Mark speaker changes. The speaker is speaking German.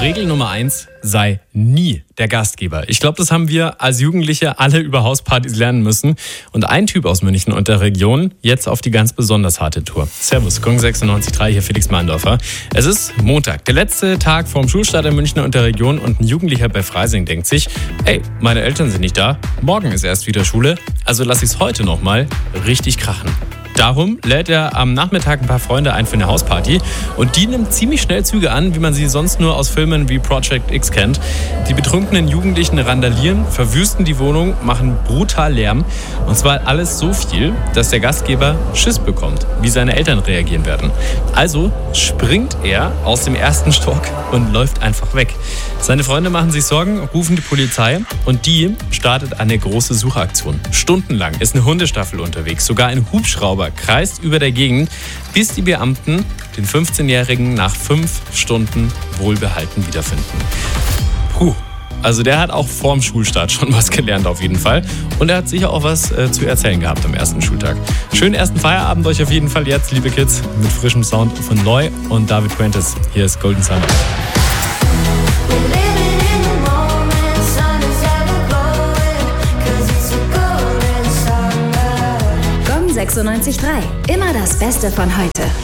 Speaker 1: Regel Nummer 1, sei nie der Gastgeber. Ich glaube, das haben wir als Jugendliche alle über Hauspartys lernen müssen. Und ein Typ aus München und der Region jetzt auf die ganz besonders harte Tour. Servus, Gong 96.3, hier Felix Meindorfer. Es ist Montag, der letzte Tag vorm Schulstart in München und der Region und ein Jugendlicher bei Freising denkt sich, ey, meine Eltern sind nicht da, morgen ist erst wieder Schule, also lass ich's heute nochmal richtig krachen. Darum lädt er am Nachmittag ein paar Freunde ein für eine Hausparty und die nimmt ziemlich schnell Züge an, wie man sie sonst nur aus Filmen wie Project X kennt. Die betrunkenen Jugendlichen randalieren, verwüsten die Wohnung, machen brutal Lärm und zwar alles so viel, dass der Gastgeber Schiss bekommt, wie seine Eltern reagieren werden. Also springt er aus dem ersten Stock und läuft einfach weg. Seine Freunde machen sich Sorgen, rufen die Polizei und die startet eine große Suchaktion. Stundenlang ist eine Hundestaffel unterwegs, sogar ein Hubschrauber kreist über der Gegend, bis die Beamten den 15-Jährigen nach 5 Stunden wohlbehalten wiederfinden. Puh, also der hat auch vorm Schulstart schon was gelernt auf jeden Fall. Und er hat sicher auch was zu erzählen gehabt am ersten Schultag. Schönen ersten Feierabend euch auf jeden Fall jetzt, liebe Kids, mit frischem Sound von Neu und David Fuentes. Hier ist Golden Sun.
Speaker 2: Gong 96.3. Immer das Beste von heute.